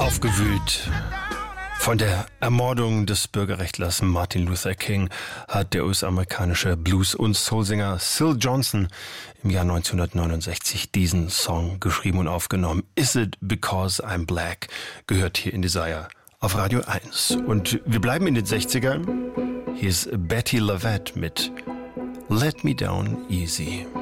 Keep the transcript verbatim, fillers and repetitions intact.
Aufgewühlt von der Ermordung des Bürgerrechtlers Martin Luther King hat der U S-amerikanische Blues- und Soulsänger Syl Johnson im Jahr neunzehnhundertneunundsechzig diesen Song geschrieben und aufgenommen. Is It Because I'm Black gehört hier in Desire auf Radio eins. Und wir bleiben in den sechzigern. Hier ist Bettye LaVette mit Let Me Down Easy.